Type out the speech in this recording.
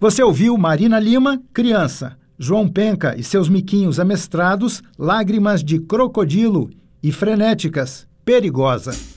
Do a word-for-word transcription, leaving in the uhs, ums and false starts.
Você ouviu Marina Lima, Criança, João Penca e seus miquinhos amestrados, Lágrimas de Crocodilo e Frenéticas, Perigosa.